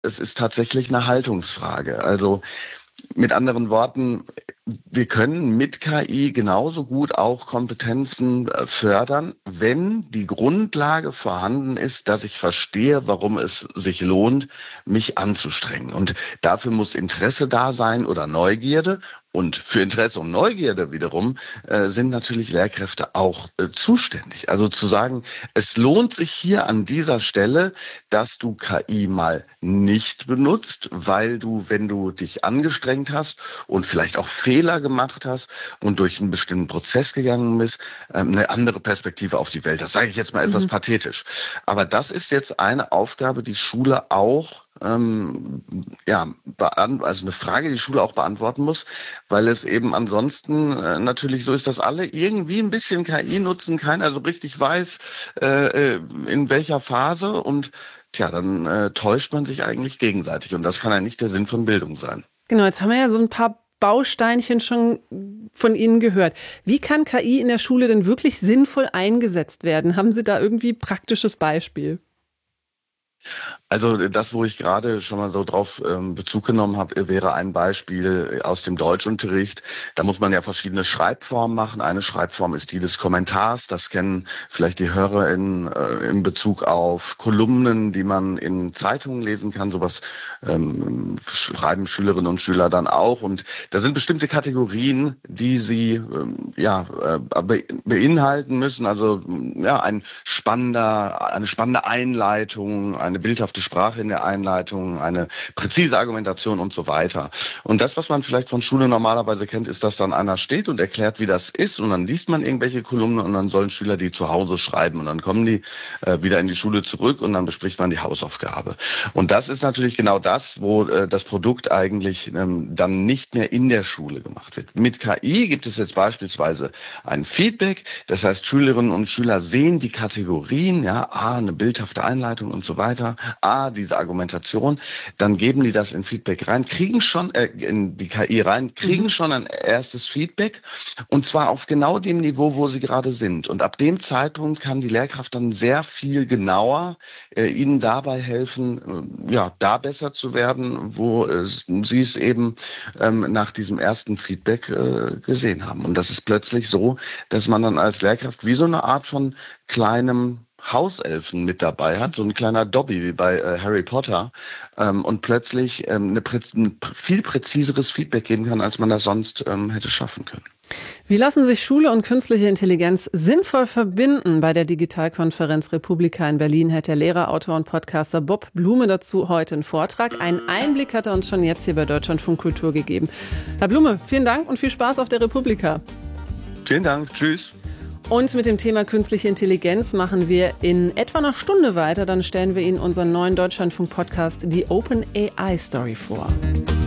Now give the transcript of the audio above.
es ist tatsächlich eine Haltungsfrage. Also mit anderen Worten, wir können mit KI genauso gut auch Kompetenzen fördern, wenn die Grundlage vorhanden ist, dass ich verstehe, warum es sich lohnt, mich anzustrengen. Und dafür muss Interesse da sein oder Neugierde. Und für Interesse und Neugierde wiederum sind natürlich Lehrkräfte auch zuständig. Also zu sagen, es lohnt sich hier an dieser Stelle, dass du KI mal nicht benutzt, weil du, wenn du dich angestrengt hast und vielleicht auch Fehler gemacht hast und durch einen bestimmten Prozess gegangen bist, eine andere Perspektive auf die Welt hast. Sage ich jetzt mal etwas pathetisch. Aber das ist jetzt eine Aufgabe, die Schule auch also eine Frage, die Schule auch beantworten muss, weil es eben ansonsten natürlich so ist, dass alle irgendwie ein bisschen KI nutzen, keiner so richtig weiß, in welcher Phase und dann täuscht man sich eigentlich gegenseitig und das kann ja nicht der Sinn von Bildung sein. Genau, jetzt haben wir ja so ein paar Bausteinchen schon von Ihnen gehört. Wie kann KI in der Schule denn wirklich sinnvoll eingesetzt werden? Haben Sie da irgendwie praktisches Beispiel? Also das, wo ich gerade schon mal so drauf Bezug genommen habe, wäre ein Beispiel aus dem Deutschunterricht. Da muss man ja verschiedene Schreibformen machen. Eine Schreibform ist die des Kommentars. Das kennen vielleicht die Hörer in Bezug auf Kolumnen, die man in Zeitungen lesen kann. Sowas schreiben Schülerinnen und Schüler dann auch. Und da sind bestimmte Kategorien, die sie beinhalten müssen. Also eine spannende Einleitung, eine bildhafte Sprache in der Einleitung, eine präzise Argumentation und so weiter. Und das, was man vielleicht von Schule normalerweise kennt, ist, dass dann einer steht und erklärt, wie das ist und dann liest man irgendwelche Kolumnen und dann sollen Schüler die zu Hause schreiben und dann kommen die wieder in die Schule zurück und dann bespricht man die Hausaufgabe. Und das ist natürlich genau das, wo das Produkt eigentlich dann nicht mehr in der Schule gemacht wird. Mit KI gibt es jetzt beispielsweise ein Feedback, das heißt, Schülerinnen und Schüler sehen die Kategorien, eine bildhafte Einleitung und so weiter, diese Argumentation, dann geben die das in Feedback rein, kriegen schon in die KI rein, kriegen schon ein erstes Feedback und zwar auf genau dem Niveau, wo sie gerade sind. Und ab dem Zeitpunkt kann die Lehrkraft dann sehr viel genauer ihnen dabei helfen, da besser zu werden, wo sie es eben nach diesem ersten Feedback gesehen haben. Und das ist plötzlich so, dass man dann als Lehrkraft wie so eine Art von kleinem Hauselfen mit dabei hat, so ein kleiner Dobby wie bei Harry Potter und plötzlich ein viel präziseres Feedback geben kann, als man das sonst hätte schaffen können. Wie lassen sich Schule und künstliche Intelligenz sinnvoll verbinden? Bei der Digitalkonferenz Republika in Berlin hat der Lehrer, Autor und Podcaster Bob Blume dazu heute einen Vortrag. Einen Einblick hat er uns schon jetzt hier bei Deutschlandfunk Kultur gegeben. Herr Blume, vielen Dank und viel Spaß auf der Republika. Vielen Dank, tschüss. Und mit dem Thema künstliche Intelligenz machen wir in etwa einer Stunde weiter. Dann stellen wir Ihnen unseren neuen Deutschlandfunk-Podcast, die Open AI Story, vor.